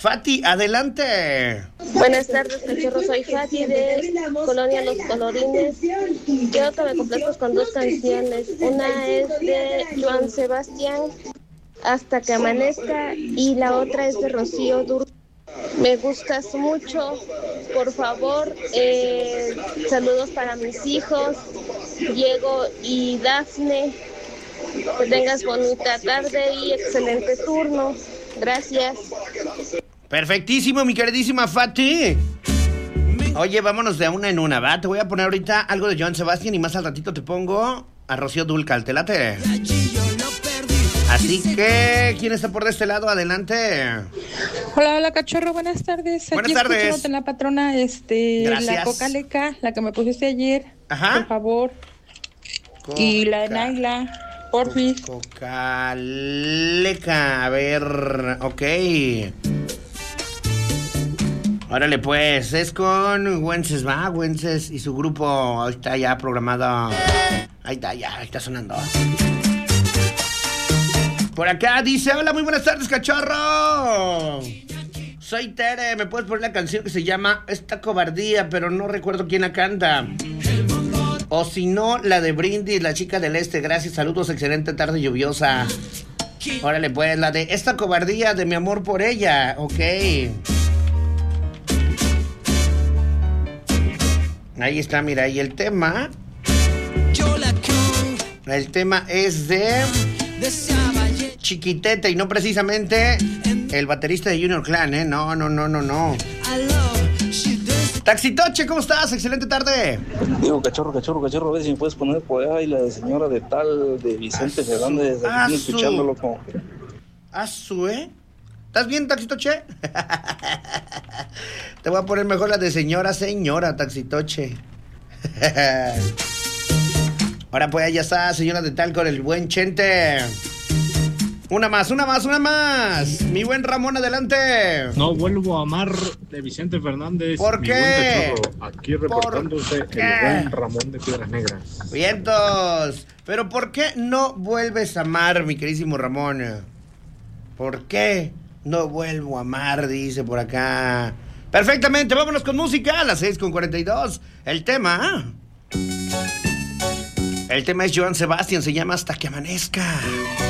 Fati, adelante. Buenas tardes, cachorro. Soy Fati de Colonia Los Colorines. Quiero que me complazcas con dos canciones. Una es de Joan Sebastián, Hasta que amanezca, y la otra es de Rocío Dúrcal. Me gustas mucho, por favor. Saludos para mis hijos, Diego y Dafne. Que tengas bonita tarde y excelente turno. Gracias. Perfectísimo, mi queridísima Fati. Oye, vámonos de una en una, ¿va? Te voy a poner ahorita algo de Joan Sebastián y más al ratito te pongo a Rocío Dúrcal. ¿Te late? Así que, ¿quién está por de este lado? Adelante. Hola, cachorro, buenas tardes. Buenas tardes. Escuchándote la patrona, Gracias. la Coca-Leca, la que me pusiste ayer. Ajá. Por favor. Y la de Naila, porfis. Coca-Leca, a ver, ok. Órale pues, es con Wences, ¿va? Wences y su grupo, ahí está ya programado. Ahí está sonando. Por acá dice, hola, muy buenas tardes, cachorro. Soy Tere, ¿me puedes poner la canción que se llama Esta Cobardía? Pero no recuerdo quién la canta. O si no, la de Brindis, la chica del este. Gracias, saludos, excelente tarde lluviosa. Órale pues, la de Esta Cobardía de Mi Amor por Ella, ok. Ahí está, mira, y el tema. El tema es de Chiquitete y no precisamente el baterista de Junior Clan, ¿eh? No. Taxitoche, ¿cómo estás? Excelente tarde. Digo, cachorro, a ver si me puedes poner por ahí la de señora de tal, de Vicente Fernández, aquí escuchándolo como... ¿Estás bien, Taxitoche? Te voy a poner mejor la de señora, Taxitoche. Ahora pues ya está, señora de tal con el buen Chente. Una más. Mi buen Ramón, adelante. No vuelvo a amar de Vicente Fernández. ¿Por mi qué? Buen cachorro, aquí reportándose el buen Ramón de Piedras Negras. Vientos. Pero ¿por qué no vuelves a amar, mi queridísimo Ramón? ¿Por qué no vuelvo a amar? Dice por acá. Perfectamente, vámonos con música a las 6:42. El tema es Joan Sebastián, se llama Hasta que amanezca.